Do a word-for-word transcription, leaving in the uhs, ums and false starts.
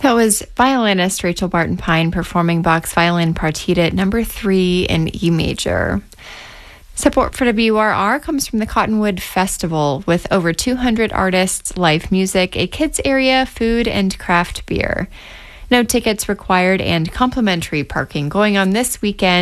That was violinist Rachel Barton Pine performing Bach's Violin Partita number three in E major. Support for W R R comes from the Cottonwood Festival with over two hundred artists, live music, a kids area, food, and craft beer. No tickets required and complimentary parking going on this weekend.